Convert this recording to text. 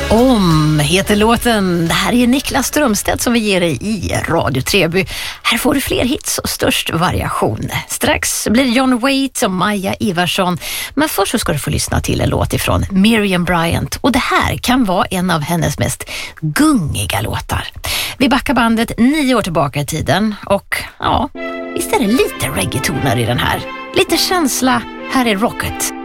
Om heter låten. Det här är Niklas Strömstedt som vi ger dig i Radio Treby. Här får du fler hits och störst variation. Strax blir det John Waite och Maja Ivarsson. Men först så ska du få lyssna till en låt ifrån Miriam Bryant. Och det här kan vara en av hennes mest gungiga låtar. Vi backar bandet 9 år tillbaka i tiden. Och ja, visst är det lite reggaetoner i den här. Lite känsla. Här är Rocket.